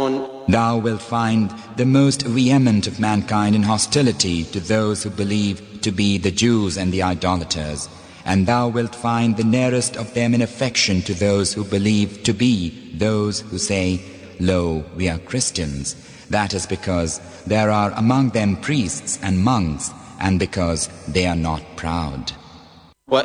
Thou wilt find the most vehement of mankind in hostility to those who believe to be the Jews and the idolaters, and thou wilt find the nearest of them in affection to those who believe to be those who say, Lo, we are Christians. That is because there are among them priests and monks, and because they are not proud.